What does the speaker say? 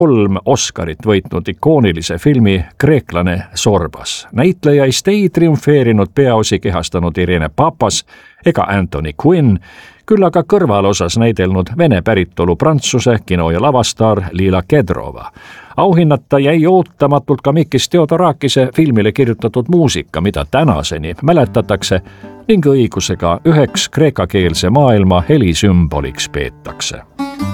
3 Oscarit võitnud ikoonilise filmi Kreeklane Sorbas. Näitlejaist ei triumfeerinud peaosi kehastanud Irene Papas ega Anthony Quinn, küll aga kõrvalosas näidelnud vene päritolu prantsuse kino- ja lavastaar Lila Kedrova. Auhinnata jäi ootamatult ka Mikis Theodorakise filmile kirjutatud muusika, mida tänaseni mäletatakse ning õigusega üheks kreekakeelse maailma helisümboliks peetakse.